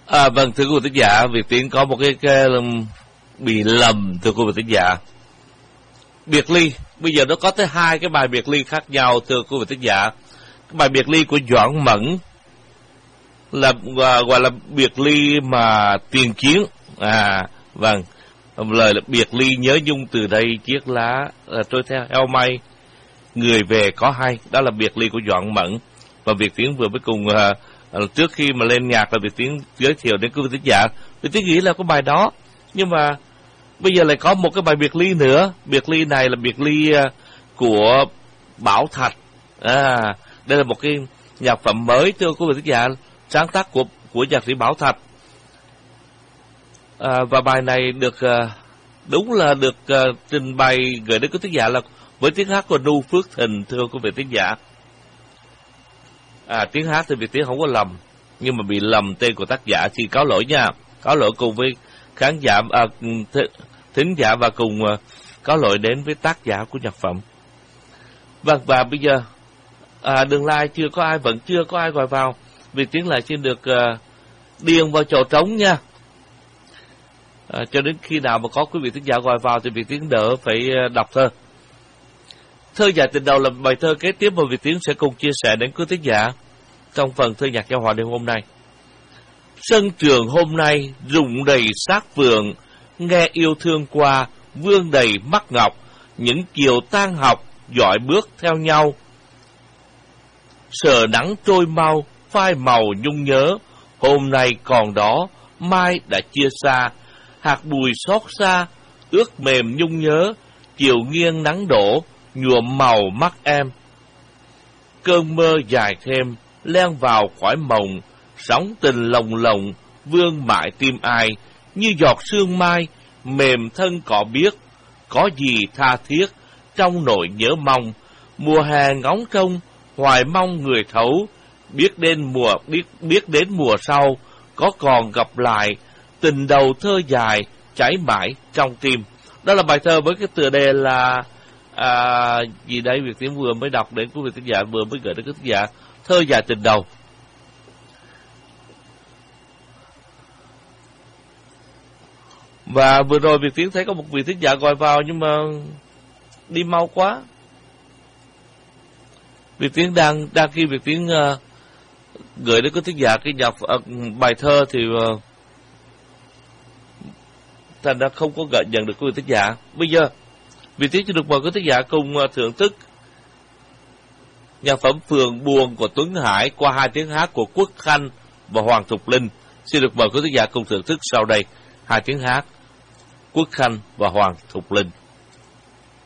Vâng, thưa quý vị thính giả, Việt Tiến có một cái bị lầm, thưa quý vị thính giả. Biệt ly, bây giờ nó có tới 2 cái bài biệt ly khác nhau, thưa quý vị thính giả. Cái bài biệt ly của Doãn Mẫn là gọi là biệt ly mà tiền chiến. Vâng, lời là biệt ly nhớ nhung từ đây chiếc lá trôi theo heo may, người về có hay. Đó là biệt ly của Doãn Mẫn. Và Việt Tiến vừa mới cùng trước khi mà lên nhạc là Việt Tiến giới thiệu đến quý vị thính giả. Việt Tiến nghĩ là có bài đó, nhưng mà bây giờ lại có một cái bài biệt ly nữa. Biệt ly này là biệt ly của Bảo Thạch. Đây là một cái nhạc phẩm mới, thưa quý vị thính giả, sáng tác của nhạc sĩ Bảo Thạch. Và bài này được đúng là được trình bày gửi đến quý thính giả là với tiếng hát của Nu Phước Thịnh, thưa quý vị thính giả. Tiếng hát thì Việt Tiến không có lầm, nhưng mà bị lầm tên của tác giả thì có lỗi nha, có lỗi cùng với khán giả, thính giả, và cùng có lỗi đến với tác giả của nhạc phẩm. Vâng, và bây giờ đường live vẫn chưa có ai gọi vào. Việt Tiến lại xin được điền vào chỗ trống nha. Cho đến khi nào mà có quý vị thính giả gọi vào thì Việt Tiến đỡ phải đọc thơ. Thơ dài tình đầu là bài thơ kế tiếp mà Việt Tiến sẽ cùng chia sẻ đến quý thính giả trong phần thơ nhạc giao hòa đêm hôm nay. Sân trường hôm nay rụng đầy xác vườn, nghe yêu thương qua vương đầy mắt ngọc, những chiều tan học dõi bước theo nhau. Sờ nắng trôi mau, phai màu nhung nhớ, hôm nay còn đó, mai đã chia xa. Hạt bụi xót xa, ướt mềm nhung nhớ, chiều nghiêng nắng đổ, nhuộm màu mắt em. Cơn mơ dài thêm, len vào cõi mộng, sóng tình lồng lộng, vương mãi tim ai, như giọt sương mai, mềm thân cỏ biếc, có gì tha thiết, trong nỗi nhớ mong. Mùa hè ngóng trông, hoài mong người thấu, biết đến mùa sau, có còn gặp lại, tình đầu thơ dài, cháy mãi trong tim. Đó là bài thơ với cái tựa đề là gì đấy Việt Tiến vừa mới đọc đến quý vị thính giả, vừa mới gửi đến quý thính giả, thơ dài tình đầu. Và vừa rồi Việt Tiến thấy có một vị thính giả gọi vào nhưng mà đi mau quá. Việt Tiến đang khi Việt Tiến gửi đến quý thính giả cái bài thơ thì thành ra không có nhận được quý vị thính giả. Bây giờ Việt Tiến sẽ được mời quý thính giả cùng thưởng thức nhạc phẩm Phường Buồn của Tuấn Hải qua 2 tiếng hát của Quốc Khanh và Hoàng Thục Linh. Xin được mời quý thính giả cùng thưởng thức sau đây 2 tiếng hát Quốc Khanh và Hoàng Thục Linh.